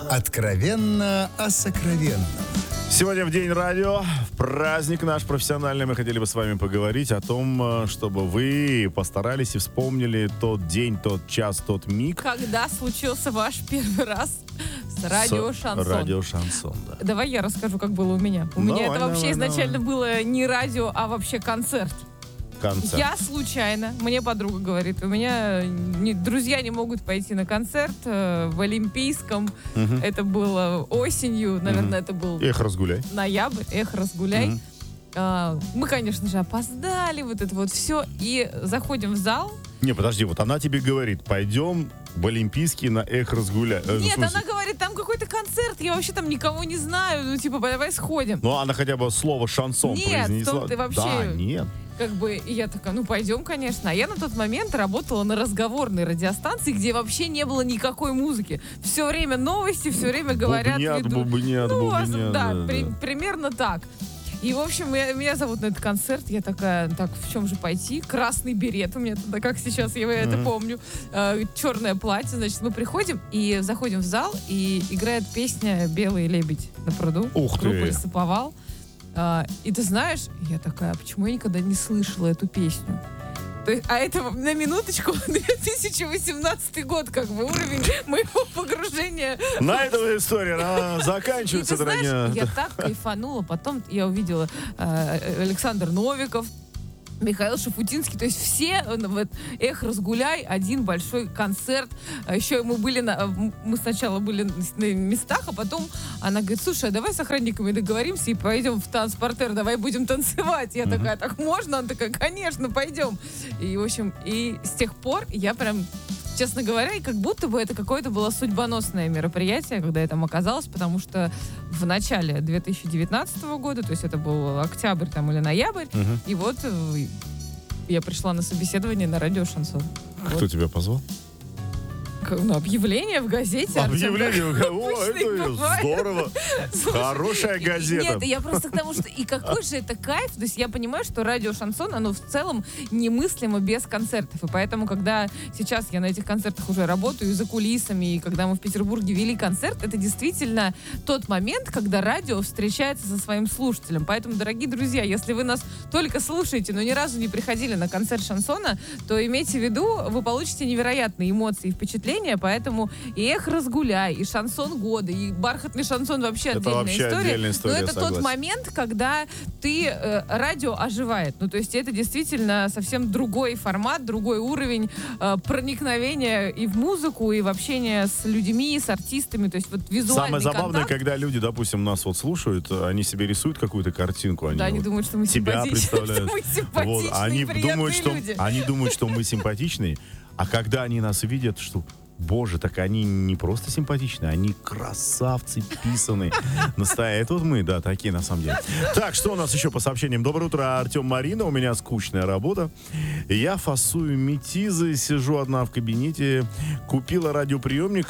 Откровенно о сокровенном. Сегодня в День радио, в праздник наш профессиональный, мы хотели бы с вами поговорить о том, чтобы вы постарались и вспомнили тот день, тот час, тот миг. Когда случился ваш первый раз с радио «Шансон». Радио «Шансон», да. Давай я расскажу, как было у меня. У меня это вообще изначально было не радио, а вообще концерт. Я случайно, мне подруга говорит, у меня друзья не могут пойти на концерт в Олимпийском. Это было осенью, наверное, это был Эх, разгуляй. Ноябрь, эх, разгуляй. Мы, конечно же, опоздали, вот это вот все. И заходим в зал. Не, подожди, вот она тебе говорит, пойдем в Олимпийский на эх, разгуляй. Нет, она говорит, там какой-то концерт, я вообще там никого не знаю, ну типа, давай сходим. Ну, она хотя бы слово «шансон» произнесла. Нет, в том-то вообще... Да, нет. Как бы, и я такая, ну пойдем, конечно. А я на тот момент работала на разговорной радиостанции, где вообще не было никакой музыки. Все время новости, все время говорят... Бубнят. Да, примерно так. И, в общем, меня зовут на этот концерт. Я такая, так, в чем же пойти? Красный берет у меня тогда, как сейчас я это помню. Черное платье. Значит, мы приходим и заходим в зал, и играет песня «Белый лебедь на пруду». Ух ты! Группа «Лесоповал». И ты знаешь, я такая, почему я никогда не слышала эту песню? А это, на минуточку, 2018 год, как бы, уровень моего погружения. На этом история заканчивается, дорогие. Знаешь, я так кайфанула. Потом я увидела Александр Новиков, Михаил Шафутинский, то есть все, вот, эх, разгуляй, один большой концерт. Еще мы сначала были на местах, а потом она говорит, слушай, а давай с охранниками договоримся и пойдем в танцпортер, давай будем танцевать. Я такая, так можно? Она такая, конечно, пойдем. И, в общем, и с тех пор я прям, честно говоря, и как будто бы это какое-то было судьбоносное мероприятие, когда я там оказалась, потому что в начале 2019 года, то есть это был октябрь там, или ноябрь, и вот я пришла на собеседование на радио «Шансон». Кто тебя позвал? Объявление в газете. Объявление? О, это здорово. Хорошая газета. Нет, я просто к тому, что и какой же это кайф. То есть я понимаю, что радио «Шансон», оно в целом немыслимо без концертов. И поэтому, когда сейчас я на этих концертах уже работаю, и за кулисами, и когда мы в Петербурге вели концерт, это действительно тот момент, когда радио встречается со своим слушателем. Поэтому, дорогие друзья, если вы нас только слушаете, но ни разу не приходили на концерт «Шансона», то имейте в виду, вы получите невероятные эмоции и впечатления. Поэтому и эх, разгуляй, и шансон года, и бархатный шансон вообще отдельная история. Но это тот момент, когда радио оживает. Ну, то есть это действительно совсем другой формат, другой уровень проникновения и в музыку, и в общение с людьми, с артистами. То есть вот визуальный Самое забавное, контакт. когда люди, допустим, нас вот слушают, они себе рисуют какую-то картинку. Они думают, что мы симпатичные. Вот, они думают, что мы симпатичные, а когда они нас видят, что... Боже, так они не просто симпатичные, они красавцы писаные. Настоящие. Это вот мы, да, такие на самом деле. Так, что у нас еще по сообщениям? Доброе утро, Артем, Марина. У меня скучная работа. Я фасую метизы, сижу одна в кабинете. Купила радиоприемник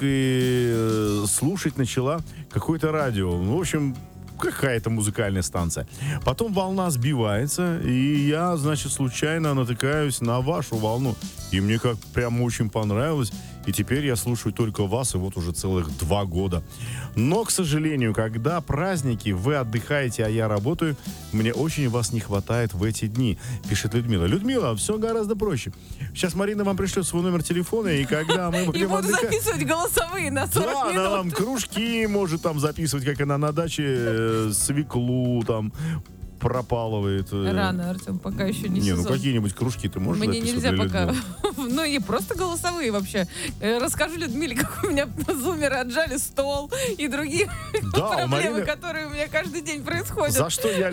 и слушать начала какое-то радио. В общем, какая-то музыкальная станция. Потом волна сбивается, и я, значит, случайно натыкаюсь на вашу волну. И мне как прям очень понравилось. И теперь я слушаю только вас, и вот уже целых 2 года. Но, к сожалению, когда праздники, вы отдыхаете, а я работаю, мне очень вас не хватает в эти дни, пишет Людмила. Людмила, все гораздо проще. Сейчас Марина вам пришлет свой номер телефона, и когда мы будем отдыхать... И буду записывать голосовые на 40 минут. Да, она вам кружки может там записывать, как она на даче свеклу там пропалывает. Рано, Артем, пока еще не сезон. Ну какие-нибудь кружки ты можешь Мне записывать? нельзя пока. Ну и просто голосовые вообще. Расскажу Людмиле, как у меня зумеры отжали стол и другие проблемы, которые у меня каждый день происходят. За что я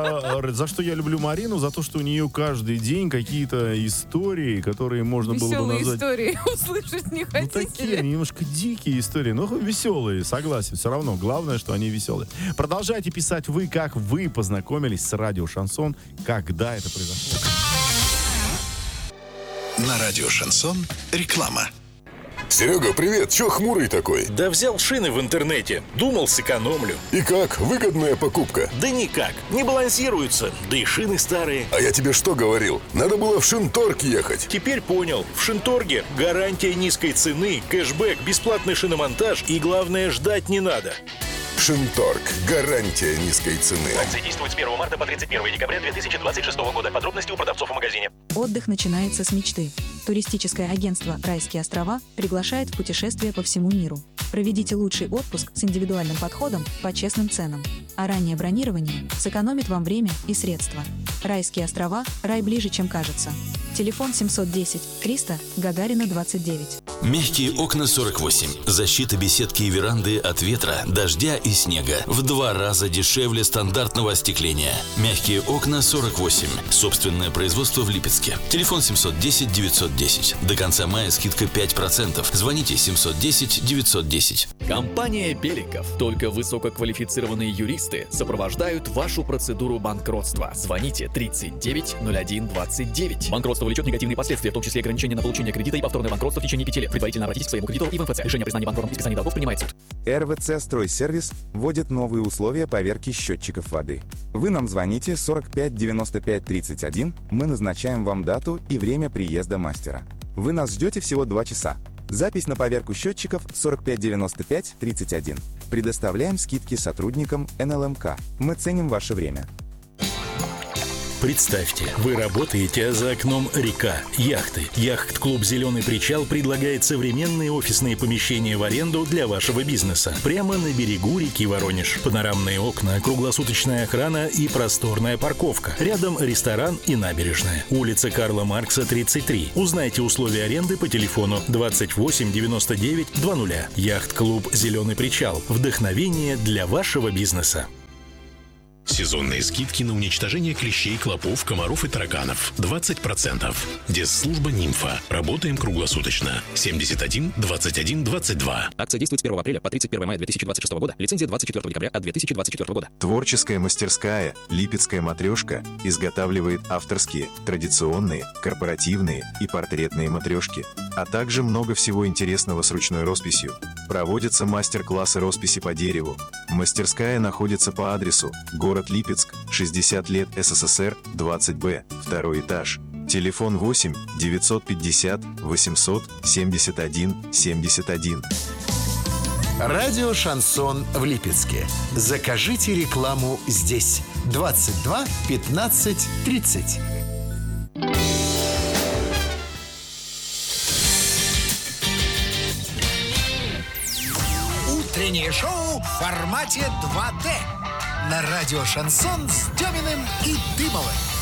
люблю Марину? За то, что у нее каждый день какие-то истории, которые можно было бы назвать... Веселые истории услышать не хотите? Ну такие немножко дикие истории, но веселые, согласен. Все равно, главное, что они веселые. Продолжайте писать вы, как вы познакомились с радио «Шансон», когда это произошло. На радио «Шансон» реклама. Серега, привет, чё хмурый такой? Да взял шины в интернете, думал, сэкономлю. И как, выгодная покупка? Да никак, не балансируются, да и шины старые. А я тебе что говорил? Надо было в Шинторг ехать. Теперь понял, в Шинторге гарантия низкой цены, кэшбэк, бесплатный шиномонтаж и, главное, ждать не надо. Шинторг. Гарантия низкой цены. Акция действует с 1 марта по 31 декабря 2026 года. Подробности у продавцов в магазине. Отдых начинается с мечты. Туристическое агентство «Райские острова» приглашает в путешествие по всему миру. Проведите лучший отпуск с индивидуальным подходом по честным ценам. А раннее бронирование сэкономит вам время и средства. «Райские острова» – рай ближе, чем кажется. Телефон 710 300 Гагарина 29. Мягкие окна 48. Защита беседки и веранды от ветра, дождя и снега. В 2 раза дешевле стандартного остекления. Мягкие окна 48. Собственное производство в Липецке. Телефон 710 910. До конца мая скидка 5%. Звоните 710 910. Компания «Беликов». Только высококвалифицированные юристы сопровождают вашу процедуру банкротства. Звоните 39 01 29. Банкротство влечет негативные последствия, в том числе ограничения на получение кредита и повторное банкротство в течение 5 лет. Предварительно обратитесь к своему кредитору и в МФЦ. Решение о признании банкротом и списании долгов принимает суд. РВЦ «Стройсервис» вводит новые условия поверки счетчиков воды. Вы нам звоните 45 95 31, мы назначаем вам дату и время приезда мастера. Вы нас ждете всего 2 часа. Запись на поверку счетчиков 45 95 31. Предоставляем скидки сотрудникам НЛМК. Мы ценим ваше время. Представьте, вы работаете, а за окном река, яхты. Яхт-клуб «Зеленый причал» предлагает современные офисные помещения в аренду для вашего бизнеса. Прямо на берегу реки Воронеж. Панорамные окна, круглосуточная охрана и просторная парковка. Рядом ресторан и набережная. Улица Карла Маркса, 33. Узнайте условия аренды по телефону 28 99 20. Яхт-клуб «Зеленый причал». Вдохновение для вашего бизнеса. Сезонные скидки на уничтожение клещей, клопов, комаров и тараканов. 20%. Дезслужба «Нимфа». Работаем круглосуточно. 71 21 22. Акция действует с 1 апреля по 31 мая 2026 года. Лицензия 24 декабря от 2024 года. Творческая мастерская «Липецкая матрешка» изготавливает авторские, традиционные, корпоративные и портретные матрешки, а также много всего интересного с ручной росписью. Проводятся мастер-классы росписи по дереву. Мастерская находится по адресу город Липецк, 60 лет СССР, 20Б, 2 этаж. Телефон 8 950 800 71 71. Радио «Шансон» в Липецке. Закажите рекламу здесь. 22 15 30. Утреннее шоу в формате 2D. На радио «Шансон» с Деминым и Дымовым.